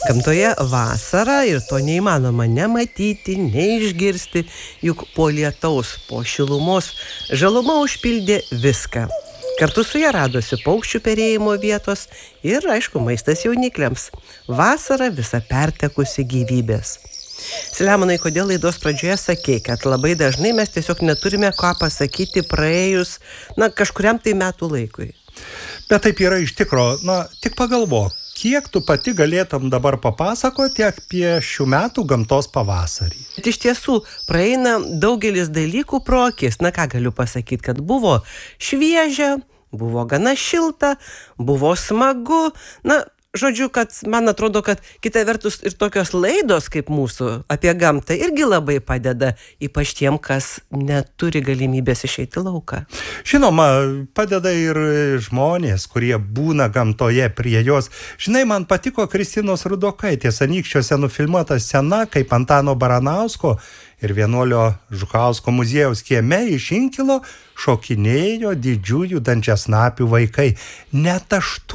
Gamtoje vasara ir to neįmanoma nematyti, neišgirsti, juk po lietaus, po šilumos žaluma užpildė viską. Kartu su ja radosi paukščių perėjimo vietos ir, aišku, maistas jaunikliams. Vasara visa pertekusi gyvybės. Selemonai, kodėl laidos pradžioje sakei, kad labai dažnai mes tiesiog neturime ką pasakyti praėjus, kažkuriam tai metų laikui? Bet taip yra iš tikro, tik pagalvok, kiek tu pati galėtum dabar papasakoti apie šių metų gamtos pavasarį? Iš tiesų, praeina daugelis dalykų pro akis. Ką galiu pasakyti, kad buvo šviežia, buvo gana šilta, buvo smagu. Žodžiu, kad man atrodo, kad kita vertus ir tokios laidos kaip mūsų apie gamtą irgi labai padeda, ypač tiem, kas neturi galimybės išeiti lauką. Žinoma, padeda ir žmonės, kurie būna gamtoje prie jos. Žinai, man patiko Kristinos Rudokaitės Anykščiuose nufilmuota scena, kaip Antano Baranausko ir Vienuolio Žukausko muziejaus kieme iš inkilo šokinėjo didžiųjų dančiasnapių vaikai. Net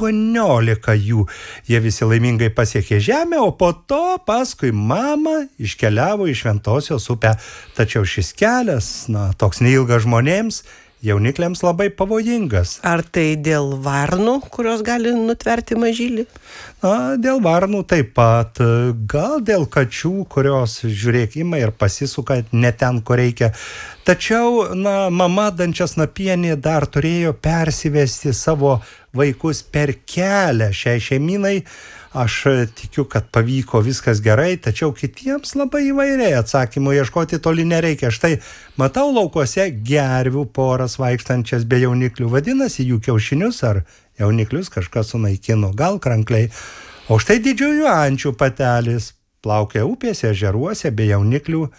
18 jų. Jie visi laimingai pasiekė žemę, o po to paskui mamą iškeliavo į Šventosios upę. Tačiau šis kelias, toks neilgas žmonėms, jaunikliams labai pavojingas. Ar tai dėl varnų, kurios gali nutverti mažylį? Dėl varnų taip pat. Gal dėl kačių, kurios, žiūrėk, ima ir pasisuka ne ten, kur reikia. Tačiau, mama dančiasnapienė dar turėjo persivesti savo vaikus per kelią šiai šeimynai. Aš tikiu, kad pavyko viskas gerai, tačiau kitiems labai įvairiai atsakymų ieškoti toli nereikia. Štai matau laukuose gervių poras vaikštančias be jauniklių. Vadinasi, jų kiaušinius ar jauniklius kažkas sunaikino, gal krankliai. O štai didžiųjų ančių patelės plaukia upėse, ežeruose be jauniklių.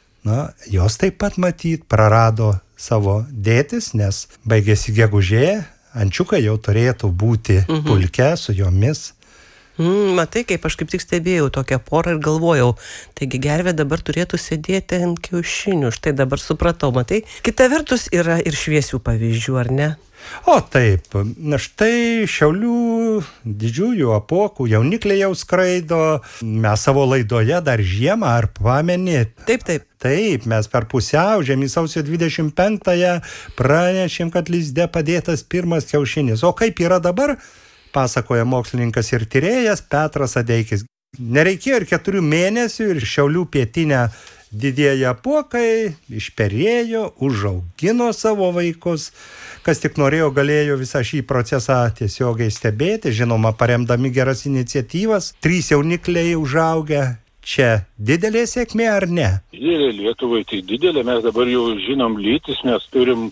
Jos taip pat matyt prarado savo dėtis, nes baigėsi gegužė, ančiukai jau turėtų būti pulke su jomis. Matai, kaip aš kaip tik stebėjau tokią porą ir galvojau, taigi gervė dabar turėtų sėdėti ant kiaušinių, štai dabar supratau, matai. Kita vertus yra ir šviesių pavyzdžių, ar ne? O taip, štai Šiaulių didžiųjų apuokų jaunikliai jau skraido, mes savo laidoje dar žiemą, ar pameni? Taip. Taip, mes per pusiaužiemį sausio 25-ąją pranešėm, kad lizde padėtas pirmas kiaušinis. O kaip yra dabar? Pasakoja mokslininkas ir tyrėjas Petras Adeikis. Nereikėjo ir 4 mėnesių ir Šiaulių pietinę didieji apuokai išperėjo, užaugino savo vaikus. Kas tik norėjo, galėjo visą šį procesą tiesiogiai stebėti, žinoma, paremdami geras iniciatyvas. 3 jaunikliai užaugę. Čia didelė sėkmė ar ne? Didelė Lietuvai, tai didelė. Mes dabar jau žinom lytis, mes turim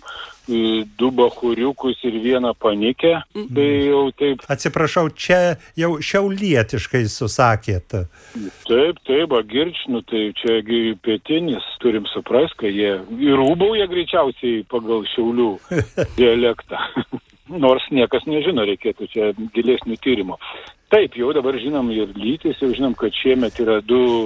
2 bachūriukus ir 1 panikę. Tai jau taip. Atsiprašau, čia jau šiaulietiškai susakėt. Taip, agirčnų, tai čia pietinis, turim suprast, kad jie ir ūbauja greičiausiai pagal Šiaulių dialektą. Nors niekas nežino, reikėtų čia gilesnių tyrimo. Taip, jau dabar žinom ir lytis, jau žinom, kad šiemet yra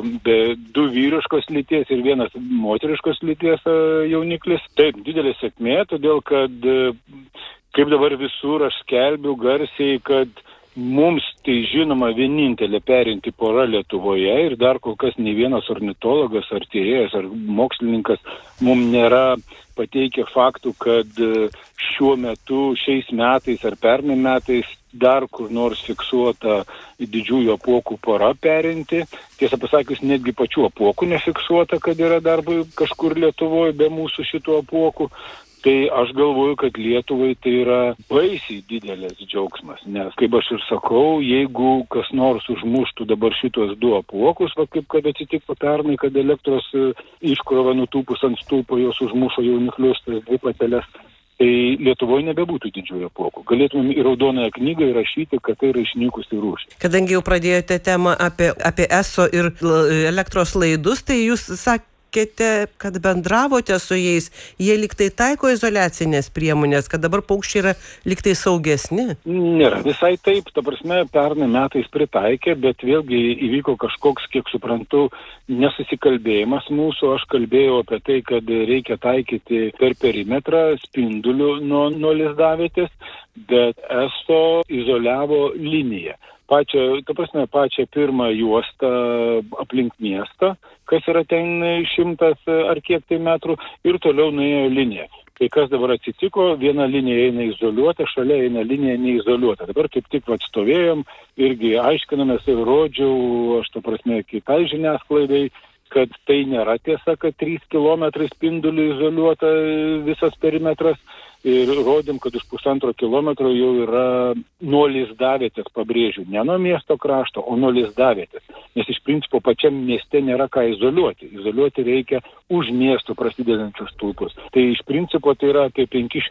2 vyriškos lyties ir 1 moteriškos lyties jauniklis. Taip, didelė sėkmė, todėl kad, kaip dabar visur aš skelbiu garsiai, kad mums tai žinoma vienintelė perinti pora Lietuvoje ir dar kol kas nei vienas ornitologas ar tyrėjas ar mokslininkas mums nėra pateikę faktų, kad šiuo metu, šiais metais ar pernai metais dar kur nors fiksuota didžiųjų apuokų pora perinti. Tiesą pasakius, netgi pačių apuokų nefiksuota, kad yra dar kažkur Lietuvoje be mūsų šitų apuokų. Tai aš galvoju, kad Lietuvai tai yra baisiai didelės džiaugsmas, nes, kaip aš ir sakau, jeigu kas nors užmuštų dabar šitos 2 apuokus, kaip kad atsitiko pernai, kad elektros iškrova nutūpus ant stulpo jos užmušo jauniklius, tas 2 pateles, tai Lietuvoje nebebūtų didžiųjų apuokų. Galėtumėm į raudonąją knygą įrašyti, kad tai yra išnykusi rūšis. Kadangi jau pradėjote temą apie ESO ir elektros laidus, tai jūs sakėte, kad bendravote su jais, jie liktai taiko izoliacinės priemonės, kad dabar paukščiai yra liktai saugesni? Nėra visai taip, ta prasme, pernai metais pritaikė, bet vėlgi įvyko kažkoks, kiek suprantu, nesusikalbėjimas mūsų. Aš kalbėjau apie tai, kad reikia taikyti per perimetrą spindulių nuo lizdavietės, bet ESO izoliavo liniją. Pačią pirmą juostą aplink miestą, kas yra ten 100 ar kiek tai metrų, ir toliau nuėjo linija. Tai kas dabar atsitiko, viena linija eina izoliuota, šalia eina linija neizoliuota. Dabar kaip tik stovėjom, irgi aiškinamės ir rodžiau, kitai žiniasklaidai, kad tai nėra tiesa, kad 3 km spindulių izoliuota visas perimetras. Ir rodėm, kad už 1,5 kilometro jau yra nuo lizdavietės, pabrėžiu, ne nuo miesto krašto, o nuo lizdavietės. Nes iš principo pačiam mieste nėra ką izoliuoti. Izoliuoti reikia už miesto prasidedančius stulpus. Tai iš principo tai yra apie 500